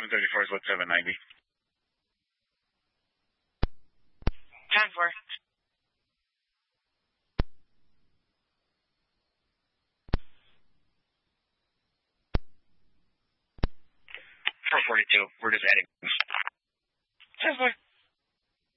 734 is what, 790? 10-4. 442. We're just adding. 10-4.